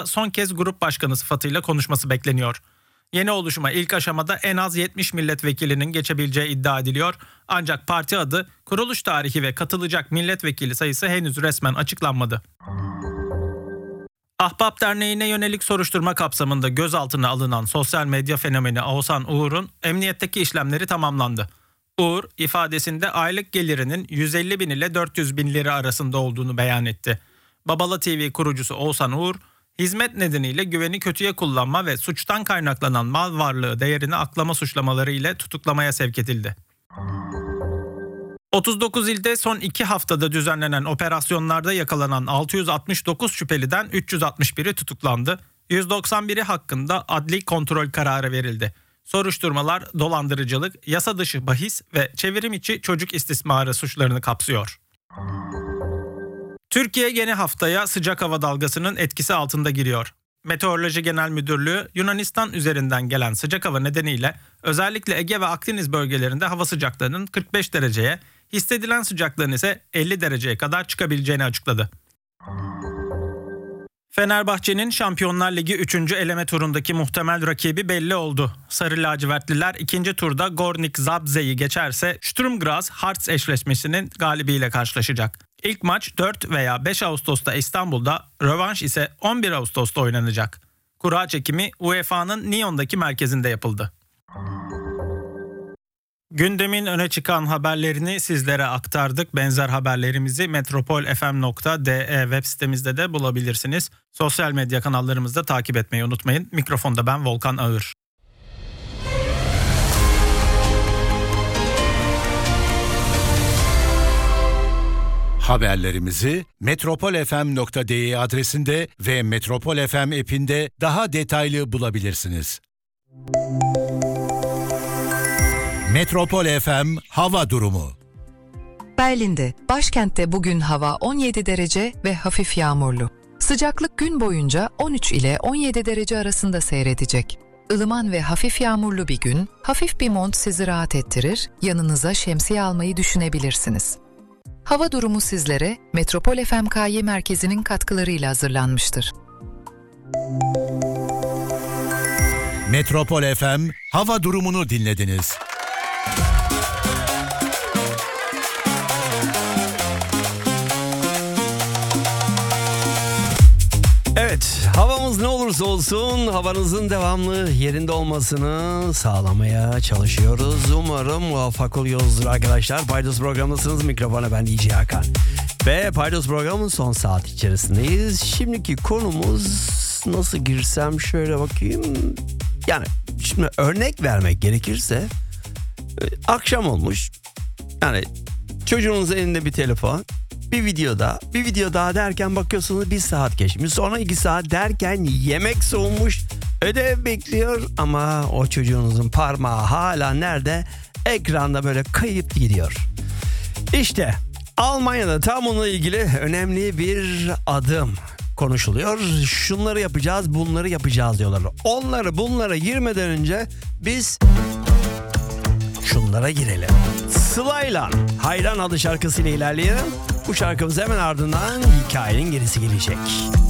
son kez grup başkanı sıfatıyla konuşması bekleniyor. Yeni oluşuma ilk aşamada en az 70 milletvekilinin geçebileceği iddia ediliyor. Ancak parti adı, kuruluş tarihi ve katılacak milletvekili sayısı henüz resmen açıklanmadı. Ahbap Derneği'ne yönelik soruşturma kapsamında gözaltına alınan sosyal medya fenomeni Oğuzhan Uğur'un emniyetteki işlemleri tamamlandı. Uğur, ifadesinde aylık gelirinin 150 bin ile 400 bin lira arasında olduğunu beyan etti. Babala TV kurucusu Oğuzhan Uğur, hizmet nedeniyle güveni kötüye kullanma ve suçtan kaynaklanan mal varlığı değerini aklama suçlamaları ile tutuklamaya sevk edildi. 39 ilde son 2 haftada düzenlenen operasyonlarda yakalanan 669 şüpheliden 361'i tutuklandı. 191'i hakkında adli kontrol kararı verildi. Soruşturmalar dolandırıcılık, yasa dışı bahis ve çevrim içi çocuk istismarı suçlarını kapsıyor. Türkiye yeni haftaya sıcak hava dalgasının etkisi altında giriyor. Meteoroloji Genel Müdürlüğü, Yunanistan üzerinden gelen sıcak hava nedeniyle özellikle Ege ve Akdeniz bölgelerinde hava sıcaklığının 45 dereceye, hissedilen sıcaklığın ise 50 dereceye kadar çıkabileceğini açıkladı. Fenerbahçe'nin Şampiyonlar Ligi 3. eleme turundaki muhtemel rakibi belli oldu. Sarı lacivertliler 2. turda Gornik Zabrze'yi geçerse Sturm Graz Hearts eşleşmesinin galibiyle karşılaşacak. İlk maç 4 veya 5 Ağustos'ta İstanbul'da, rövanş ise 11 Ağustos'ta oynanacak. Kura çekimi UEFA'nın Nyon'daki merkezinde yapıldı. Gündemin öne çıkan haberlerini sizlere aktardık. Benzer haberlerimizi metropolfm.de web sitemizde de bulabilirsiniz. Sosyal medya kanallarımızda takip etmeyi unutmayın. Mikrofonda ben Volkan Ağır. Haberlerimizi metropolfm.de adresinde ve Metropol FM app'inde daha detaylı bulabilirsiniz. Metropol FM hava durumu. Berlin'de, başkentte bugün hava 17 derece ve hafif yağmurlu. Sıcaklık gün boyunca 13 ile 17 derece arasında seyredecek. Ilıman ve hafif yağmurlu bir gün, hafif bir mont sizi rahat ettirir, yanınıza şemsiye almayı düşünebilirsiniz. Hava durumu sizlere Metropol FMKY merkezinin katkılarıyla hazırlanmıştır. Metropol FM hava durumunu dinlediniz. Evet, havamız ne olursa olsun havanızın devamlı yerinde olmasını sağlamaya çalışıyoruz. Umarım muvaffak oluyoruzdur arkadaşlar. Paydos programındasınız. Mikrofona ben DJ Hakan. Ve Paydos programının son saat içerisindeyiz. Şimdiki konumuz, nasıl girsem şöyle bakayım. Yani şimdi örnek vermek gerekirse akşam olmuş. Yani çocuğunuz elinde bir telefon. Bir video daha derken bakıyorsunuz 1 saat geçmiş. Sonra 2 saat derken yemek soğumuş. Ödev bekliyor ama o çocuğunuzun parmağı hala nerede? Ekranda böyle kayıp gidiyor. İşte Almanya'da tam onunla ilgili önemli bir adım konuşuluyor. Şunları yapacağız, bunları yapacağız diyorlar. Bunlara girmeden önce biz şunlara girelim. Sıla'yla Hayran adlı şarkısıyla ilerleyelim. Bu şarkımız hemen ardından hikayenin gerisi gelecek.